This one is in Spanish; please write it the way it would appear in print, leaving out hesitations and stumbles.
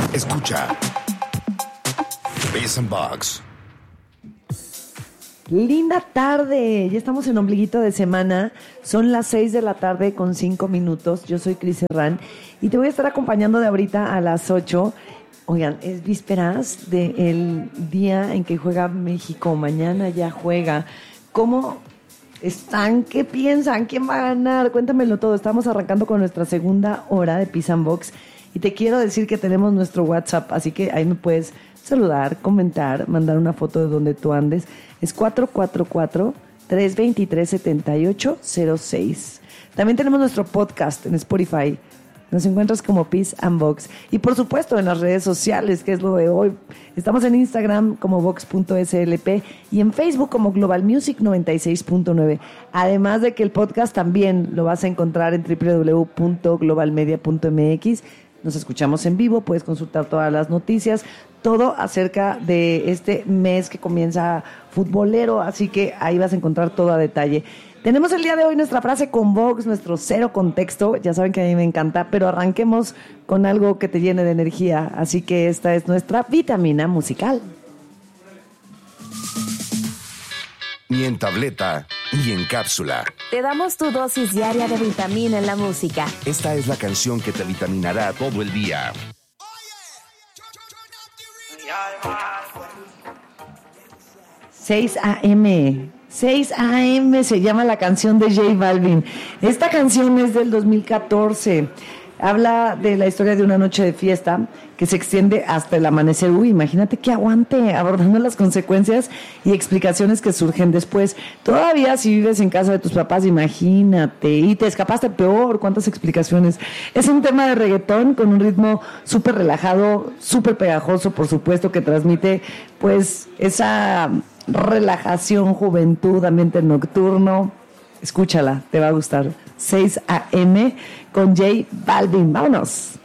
Escucha Biz and Box. Linda tarde, ya estamos en ombliguito de semana, son las 6 de la tarde con 5 minutos, yo soy Cris Herrán y te voy a estar acompañando de ahorita a las 8. Oigan, es vísperas del día en que juega México, mañana ya juega. ¿Cómo están? ¿Qué piensan? ¿Quién va a ganar? Cuéntamelo todo, estamos arrancando con nuestra segunda hora de Biz and Box y te quiero decir que tenemos nuestro WhatsApp, así que ahí me puedes saludar, comentar, mandar una foto de donde tú andes. Es 444-323-7806. También tenemos nuestro podcast en Spotify. Nos encuentras como Biz and Box. Y por supuesto en las redes sociales, que es lo de hoy. Estamos en Instagram como Vox.slp y en Facebook como Global Music 96.9. Además de que el podcast también lo vas a encontrar en www.globalmedia.mx. Nos escuchamos en vivo, puedes consultar todas las noticias, todo acerca de este mes que comienza futbolero, así que ahí vas a encontrar todo a detalle. Tenemos el día de hoy nuestra frase con Vox, nuestro cero contexto, ya saben que a mí me encanta, pero arranquemos con algo que te llene de energía, así que esta es nuestra vitamina musical. Ni en tableta, ni en cápsula. Te damos tu dosis diaria de vitamina en la música. Esta es la canción que te vitaminará todo el día. 6 a.m. 6 a.m. se llama la canción de J Balvin. Esta canción es del 2014. Habla de la historia de una noche de fiesta que se extiende hasta el amanecer. Uy, imagínate que aguante, abordando las consecuencias y explicaciones que surgen después. Todavía si vives en casa de tus papás, imagínate, y te escapaste peor, cuántas explicaciones. Es un tema de reggaetón con un ritmo súper relajado, súper pegajoso, por supuesto, que transmite pues esa relajación, juventud, ambiente nocturno. Escúchala, te va a gustar. 6 a.m. con J Balvin. Vámonos.